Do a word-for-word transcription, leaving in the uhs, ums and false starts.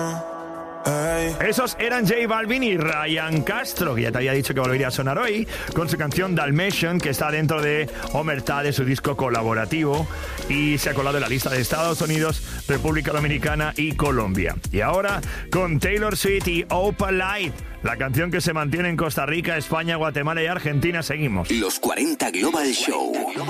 Esos eran J Balvin y Ryan Castro, que ya te había dicho que volvería a sonar hoy, con su canción Dalmatian, que está dentro de Omertá, de su disco colaborativo, y se ha colado en la lista de Estados Unidos, República Dominicana y Colombia. Y ahora, con Taylor Swift y Opalite, la canción que se mantiene en Costa Rica, España, Guatemala y Argentina, seguimos. Los cuarenta Global Show.